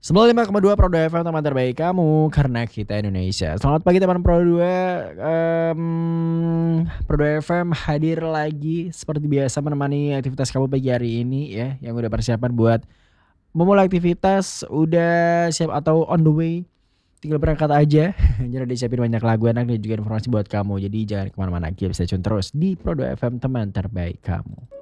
95,2 Pro 2 FM teman terbaik kamu, karena kita Indonesia. Selamat pagi teman Pro 2, Pro 2 FM hadir lagi seperti biasa menemani aktivitas kamu pagi hari ini ya, yang udah persiapan buat memulai aktivitas, udah siap atau on the way, tinggal berangkat aja. Jadi udah disiapin banyak lagu enak dan juga informasi buat kamu. Jadi jangan kemana-mana, keep stay tune terus di Pro 2 FM teman terbaik kamu.